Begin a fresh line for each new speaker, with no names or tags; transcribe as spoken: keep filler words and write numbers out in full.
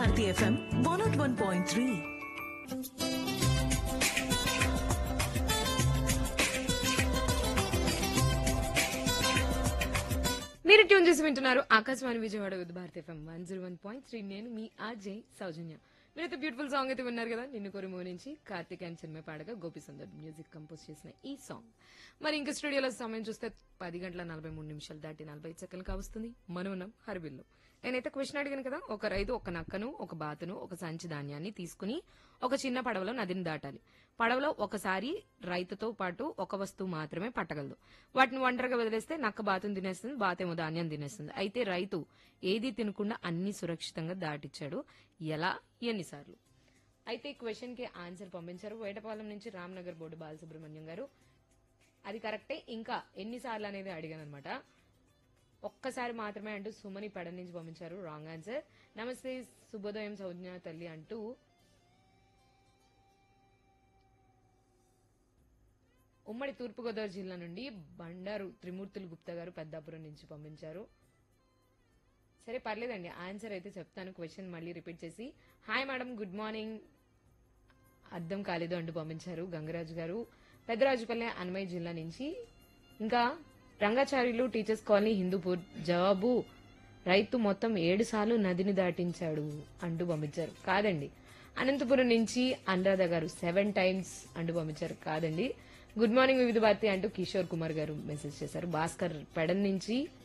Bharati FM one not one point three.
మీరు tune చేసి వింటున్నారు Akashvani Vijayawada with Bharati FM one zero one point three. నేను మీ RJ సౌజన్య. మీరైతే బ్యూటిఫుల్ సాంగ్ అయితే విన్నారు కదా, నిన్ను కోరి మూవీ నుంచి కార్తిక్ అండ్ చిన్మయ పాడగా గోపి సుందర్ మ్యూజిక్ కంపోజ్ చేసిన ఈ సాంగ్. మరి ఇంకా స్టూడియోలో సమయం చూస్తే పది గంటల నలభై మూడు నిమిషాలు దాటి నలభై సెకండ్లు కావస్తుంది. మనం ఉన్నాం హర్బిల్లో. నేనైతే క్వశ్చన్ అడిగాను కదా, ఒక రైతు ఒక నక్కను, ఒక బాతును, ఒక సంచి ధాన్యాన్ని తీసుకుని ఒక చిన్న పడవలో నదిని దాటాలి. పడవలో ఒకసారి రైతుతో పాటు ఒక వస్తువు మాత్రమే పట్టగలదు. వాటిని ఒంటరిగా వదిలేస్తే నక్క బాతును తినేస్తుంది, బాతేమో ధాన్యం తినేస్తుంది. అయితే రైతు ఏది తినకుండా అన్ని సురక్షితంగా దాటిచ్చాడు. ఎలా, ఎన్నిసార్లు? అయితే ఈ క్వశ్చన్ కి ఆన్సర్ పంపించారు వేటపాలెం నుంచి రామ్నగర్ బోర్డు బాలసుబ్రహ్మణ్యం గారు. అది కరెక్టే. ఇంకా ఎన్నిసార్లు అనేది అడిగాను అనమాట. ఒక్కసారి మాత్రమే అంటూ సుమని పెడ నుంచి పంపించారు. Wrong answer. నమస్తే శుభోదయం సౌజ్ఞ తల్లి అంటూ ఉమ్మడి తూర్పుగోదావరి జిల్లా నుండి బండారు త్రిమూర్తులు గుప్తా గారు పెద్దాపురం నుంచి పంపించారు. సరే పర్లేదండి, ఆన్సర్ అయితే చెప్తాను. క్వశ్చన్ మళ్ళీ రిపీట్ చేసి, హాయ్ మేడం గుడ్ మార్నింగ్, అర్థం కాలేదు అంటూ పంపించారు గంగరాజు గారు పెద్దరాజుపల్లె అన్నమయ్య జిల్లా నుంచి. ఇంకా రంగాచార్యులు టీచర్స్ కాలనీ హిందూపూర్, జవాబు రైతు మొత్తం ఏడు సార్లు నదిని దాటించాడు అంటూ పంపించారు. కాదండి. అనంతపురం నుంచి అనురాధ గారు సెవెన్ టైమ్స్ అంటూ పంపించారు. కాదండి. గుడ్ మార్నింగ్ వివిధ భారతి అంటూ కిషోర్ కుమార్ గారు మెసేజ్ చేశారు. భాస్కర్ పెడన్ నుంచి